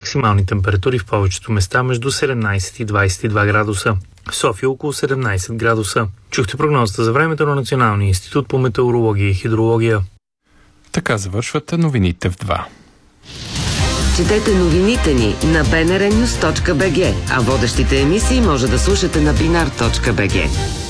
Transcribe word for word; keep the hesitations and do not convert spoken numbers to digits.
Максимални температури в повечето места между седемнайсет и двайсет и два градуса. В София около седемнайсет градуса. Чухте прогнозата за времето на Националния институт по метеорология и хидрология. Така завършват новините в два. Четете новините ни на би ен ар нюз точка би джи, а водещите емисии може да слушате на бинар точка би джи.